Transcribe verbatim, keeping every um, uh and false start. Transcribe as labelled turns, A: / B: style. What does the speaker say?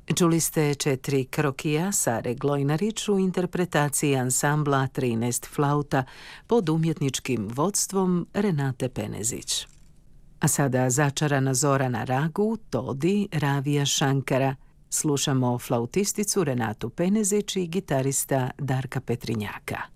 A: Čuli ste četiri krokija Sare Glojnarić u interpretaciji ansambla trinaest flauta pod umjetničkim vodstvom Renate Penezić. A sada začarana zora na ragu Todi Ravija Šankara. Slušamo flautisticu Renatu Penezić i gitarista Darka Petrinjaka.